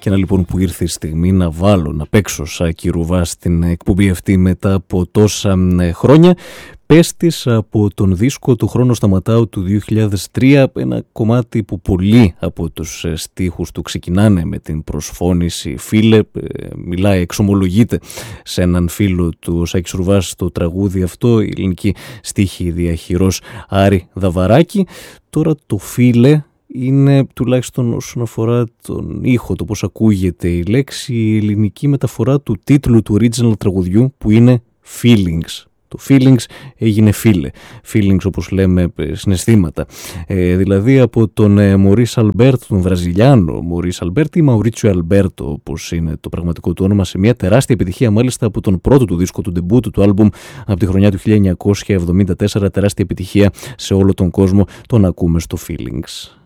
Και ένα λοιπόν που ήρθε η στιγμή να βάλω, να παίξω Σάκη Ρουβά στην εκπομπή αυτή μετά από τόσα χρόνια. Πέστης από τον δίσκο του «Χρόνο σταματάω» του 2003, ένα κομμάτι που πολλοί από τους στίχους του ξεκινάνε με την προσφώνηση «Φίλε», μιλάει, εξομολογείται σε έναν φίλο του Σάκης Ρουβάς στο τραγούδι αυτό, η ελληνική στίχη διαχειρός Άρη Δαβαράκη. Τώρα το «Φίλε» είναι, τουλάχιστον όσον αφορά τον ήχο, το πώς ακούγεται η λέξη, η ελληνική μεταφορά του τίτλου του original τραγουδιού που είναι «Feelings». Το feelings έγινε φίλε. Feelings, όπως λέμε, συναισθήματα. Δηλαδή από τον Μωρίς Αλμπέρτο, τον Βραζιλιάνο Μωρίς Αλμπέρτο ή Μαουρίτσιο Αλμπέρτο, όπως είναι το πραγματικό του όνομα, σε μια τεράστια επιτυχία μάλιστα από τον πρώτο του δίσκο, του ντεμπούτου του άλμπουμ από τη χρονιά του 1974, τεράστια επιτυχία σε όλο τον κόσμο, τον ακούμε στο Feelings.